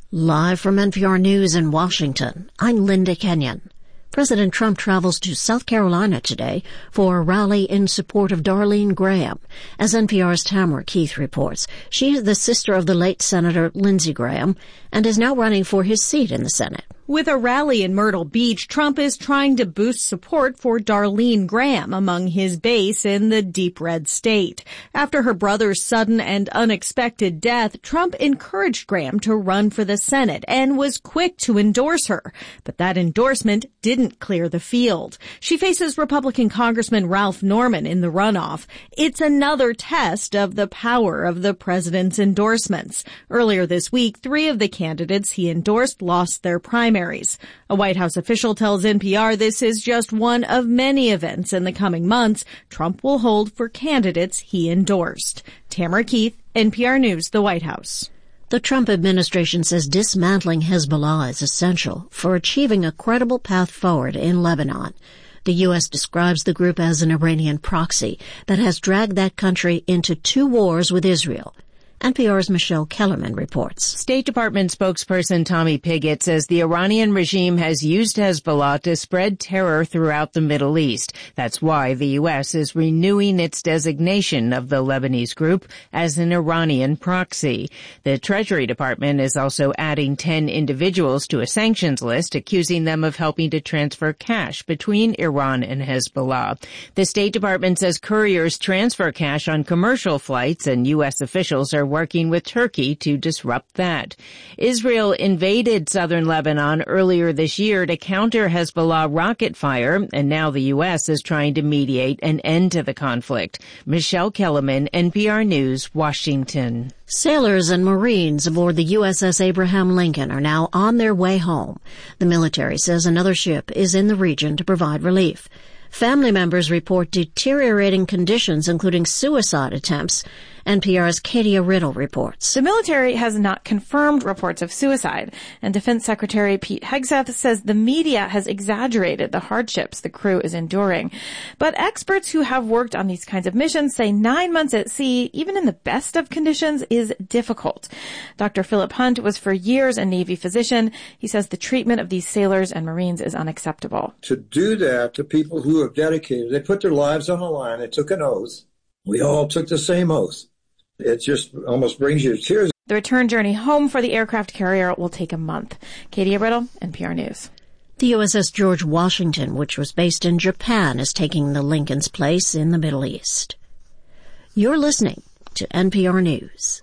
Live from NPR News in Washington, I'm Linda Kenyon. President Trump travels to South Carolina today for a rally in support of Darlene Graham. As NPR's Tamara Keith reports, she is the sister of the late Senator Lindsey Graham and is now running for his seat in the Senate. With a rally in Myrtle Beach, Trump is trying to boost support for Darlene Graham among his base in the deep red state. After her brother's sudden and unexpected death, Trump encouraged Graham to run for the Senate and was quick to endorse her. But that endorsement didn't clear the field. She faces Republican Congressman Ralph Norman in the runoff. It's another test of the power of the president's endorsements. Earlier this week, 3 of the candidates he endorsed lost their primaries. A White House official tells NPR this is just one of many events in the coming months Trump will hold for candidates he endorsed. Tamara Keith, NPR News, the White House. The Trump administration says dismantling Hezbollah is essential for achieving a credible path forward in Lebanon. The U.S. describes the group as an Iranian proxy that has dragged that country into 2 wars with Israel. NPR's Michelle Kellerman reports. State Department spokesperson Tommy Pigott says the Iranian regime has used Hezbollah to spread terror throughout the Middle East. That's why the U.S. is renewing its designation of the Lebanese group as an Iranian proxy. The Treasury Department is also adding 10 individuals to a sanctions list, accusing them of helping to transfer cash between Iran and Hezbollah. The State Department says couriers transfer cash on commercial flights, and U.S. officials are working with Turkey to disrupt that. Israel invaded southern Lebanon earlier this year to counter Hezbollah rocket fire, and now the U.S. is trying to mediate an end to the conflict. Michelle Kellerman, NPR News, Washington. Sailors and Marines aboard the USS Abraham Lincoln are now on their way home. The military says another ship is in the region to provide relief. Family members report deteriorating conditions, including suicide attempts. NPR's Katia Riddle reports. The military has not confirmed reports of suicide, and Defense Secretary Pete Hegseth says the media has exaggerated the hardships the crew is enduring. But experts who have worked on these kinds of missions say 9 months at sea, even in the best of conditions, is difficult. Dr. Philip Hunt was for years a Navy physician. He says the treatment of these sailors and Marines is unacceptable. To do that to people who have dedicated, they put their lives on the line, they took an oath. We all took the same oath. It just almost brings you to tears. The return journey home for the aircraft carrier will take a month. Katia Riddle, NPR News. The USS George Washington, which was based in Japan, is taking the Lincoln's place in the Middle East. You're listening to NPR News.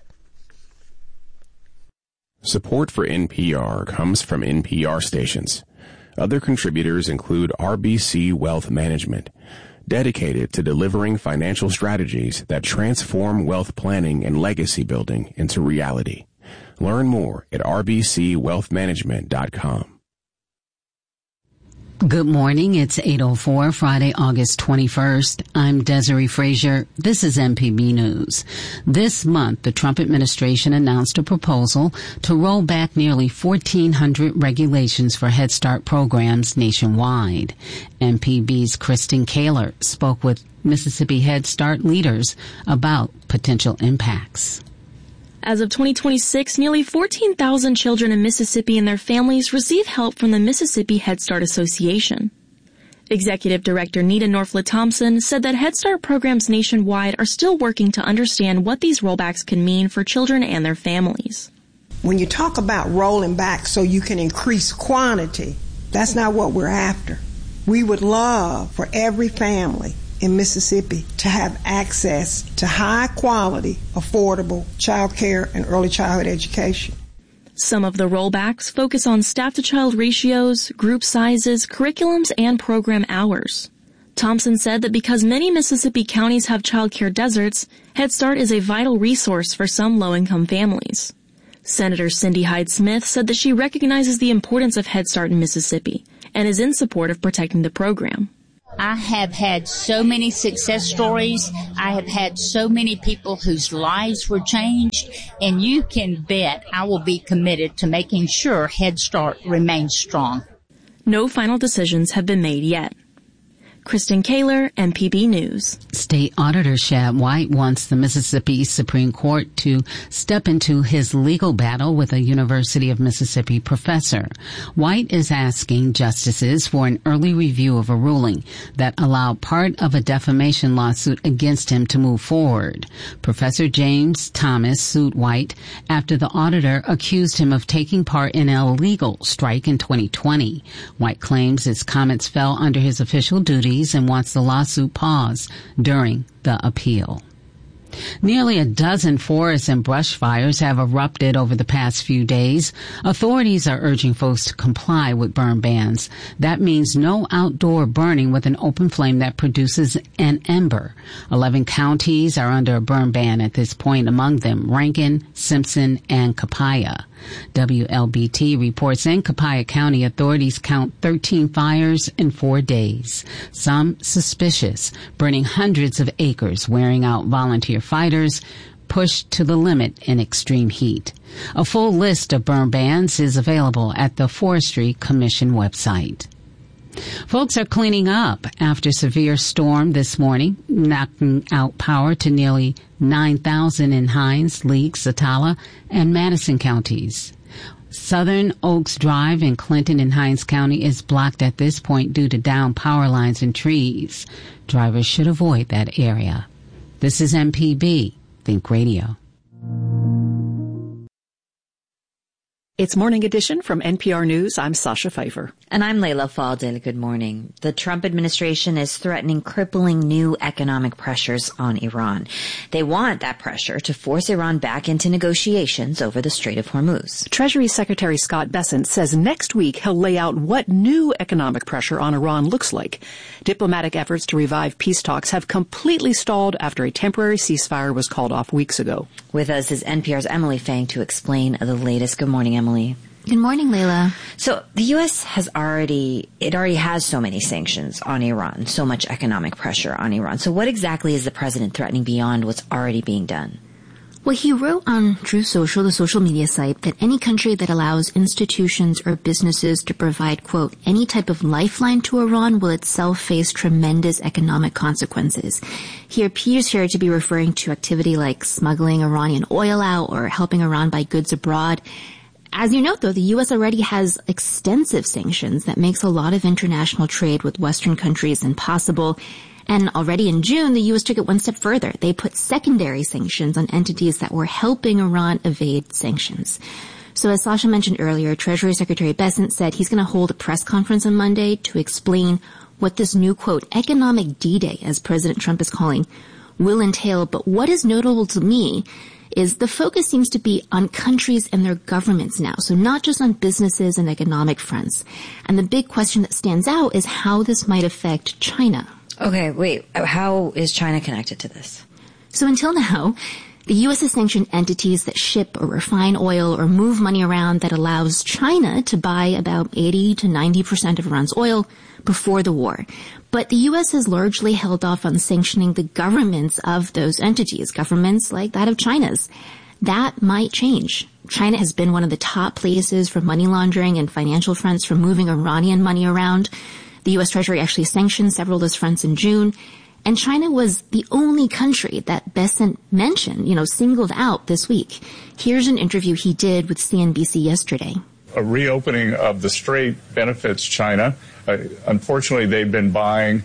Support for NPR comes from NPR stations. Other contributors include RBC Wealth Management, dedicated to delivering financial strategies that transform wealth planning and legacy building into reality. Learn more at rbcwealthmanagement.com. Good morning. It's 8:04, Friday, August 21st. I'm Desiree Frazier. This is MPB News. This month, the Trump administration announced a proposal to roll back nearly 1,400 regulations for Head Start programs nationwide. MPB's Kristen Kaler spoke with Mississippi Head Start leaders about potential impacts. As of 2026, nearly 14,000 children in Mississippi and their families receive help from the Mississippi Head Start Association. Executive Director Nita Norflet Thompson said that Head Start programs nationwide are still working to understand what these rollbacks can mean for children and their families. When you talk about rolling back so you can increase quantity, that's not what we're after. We would love for every family in Mississippi to have access to high-quality, affordable child care and early childhood education. Some of the rollbacks focus on staff-to-child ratios, group sizes, curriculums, and program hours. Thompson said that because many Mississippi counties have child care deserts, Head Start is a vital resource for some low-income families. Senator Cindy Hyde-Smith said that she recognizes the importance of Head Start in Mississippi and is in support of protecting the program. I have had so many success stories. I have had so many people whose lives were changed, and you can bet I will be committed to making sure Head Start remains strong. No final decisions have been made yet. Kristen Kaler, MPB News. State Auditor Shad White wants the Mississippi Supreme Court to step into his legal battle with a University of Mississippi professor. White is asking justices for an early review of a ruling that allowed part of a defamation lawsuit against him to move forward. Professor James Thomas sued White after the auditor accused him of taking part in an illegal strike in 2020. White claims his comments fell under his official duties and wants the lawsuit paused during the appeal. Nearly a dozen forest and brush fires have erupted over the past few days. Authorities are urging folks to comply with burn bans. That means no outdoor burning with an open flame that produces an ember. 11 counties are under a burn ban at this point, among them Rankin, Simpson, and Copiah. WLBT reports in Copiah County authorities count 13 fires in 4 days. Some suspicious, burning hundreds of acres, wearing out volunteer fighters, pushed to the limit in extreme heat. A full list of burn bans is available at the Forestry Commission website. Folks are cleaning up after severe storm this morning, knocking out power to nearly 9,000 in Hinds, Leake, Satala, and Madison counties. Southern Oaks Drive in Clinton and Hinds County is blocked at this point due to downed power lines and trees. Drivers should avoid that area. This is MPB Think Radio. It's Morning Edition from NPR News. I'm Sasha Pfeiffer. And I'm Leila Fadel. Good morning. The Trump administration is threatening crippling new economic pressures on Iran. They want that pressure to force Iran back into negotiations over the Strait of Hormuz. Treasury Secretary Scott Bessent says next week he'll lay out what new economic pressure on Iran looks like. Diplomatic efforts to revive peace talks have completely stalled after a temporary ceasefire was called off weeks ago. With us is NPR's Emily Fang to explain the latest. Good morning, Emily. Good morning, Leila. So the U.S. already has so many sanctions on Iran, so much economic pressure on Iran. So what exactly is the president threatening beyond what's already being done? Well, he wrote on Truth Social, the social media site, that any country that allows institutions or businesses to provide, quote, any type of lifeline to Iran will itself face tremendous economic consequences. He appears here to be referring to activity like smuggling Iranian oil out or helping Iran buy goods abroad. As you note, though, the U.S. already has extensive sanctions that makes a lot of international trade with Western countries impossible. And already in June, the U.S. took it one step further. They put secondary sanctions on entities that were helping Iran evade sanctions. So as Sasha mentioned earlier, Treasury Secretary Bessent said he's going to hold a press conference on Monday to explain what this new, quote, economic D-Day, as President Trump is calling, will entail. But what is notable to me is the focus seems to be on countries and their governments now, so not just on businesses and economic fronts. And the big question that stands out is how this might affect China. Okay, wait. How is China connected to this? So until now, the U.S. has sanctioned entities that ship or refine oil or move money around that allows China to buy about 80 to 90% of Iran's oil before the war. But the U.S. has largely held off on sanctioning the governments of those entities, governments like that of China's. That might change. China has been one of the top places for money laundering and financial fronts for moving Iranian money around. The U.S. Treasury actually sanctioned several of those fronts in June. And China was the only country that Bessent mentioned, singled out this week. Here's an interview he did with CNBC yesterday. A reopening of the strait benefits China. Unfortunately, they've been buying,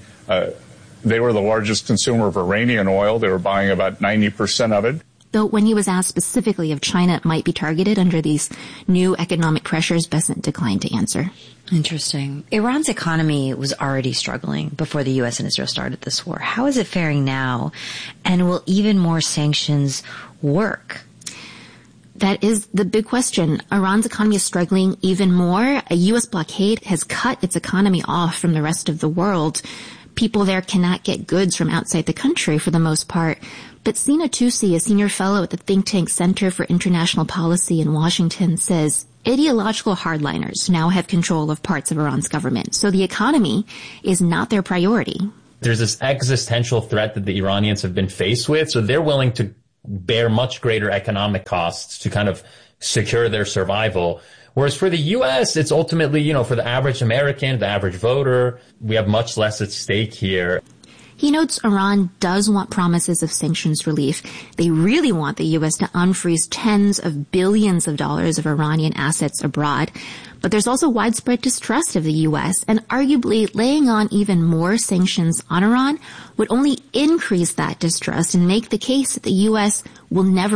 they were the largest consumer of Iranian oil. They were buying about 90% of it. Though when he was asked specifically if China might be targeted under these new economic pressures, Bessent declined to answer. Interesting. Iran's economy was already struggling before the U.S. and Israel started this war. How is it faring now? And will even more sanctions work? That is the big question. Iran's economy is struggling even more. A U.S. blockade has cut its economy off from the rest of the world. People there cannot get goods from outside the country for the most part. But Sina Tusi, a senior fellow at the think tank Center for International Policy in Washington, says ideological hardliners now have control of parts of Iran's government. So the economy is not their priority. There's this existential threat that the Iranians have been faced with, so they're willing to bear much greater economic costs to kind of secure their survival. Whereas for the U.S., it's ultimately, for the average American, the average voter, we have much less at stake here. He notes Iran does want promises of sanctions relief. They really want the U.S. to unfreeze tens of billions of dollars of Iranian assets abroad. But there's also widespread distrust of the U.S., and arguably laying on even more sanctions on Iran would only increase that distrust and make the case that the U.S. will never